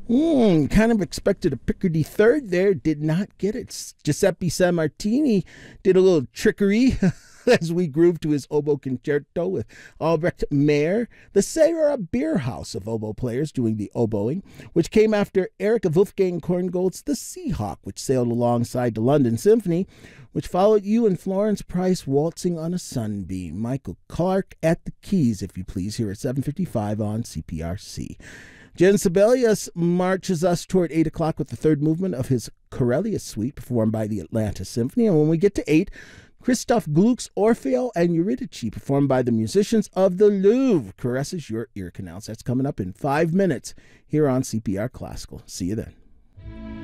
Kind of expected a Picardy third there, did not get it. Giuseppe Sammartini did a little trickery as we grooved to his oboe concerto with Albrecht Meyer, the Sarah Beer House of oboe players doing the oboing, which came after Eric Wolfgang Korngold's The Seahawk, which sailed alongside the London Symphony, which followed you and Florence Price waltzing on a sunbeam. Michael Clark at the keys, if you please, here at 7:55 on CPRC. Jen Sibelius marches us toward 8 o'clock with the third movement of his Corellius Suite, performed by the Atlanta Symphony. And when we get to 8, Christoph Gluck's Orfeo and Eurydice, performed by the musicians of the Louvre, caresses your ear canals. That's coming up in 5 minutes here on CPR Classical. See you then.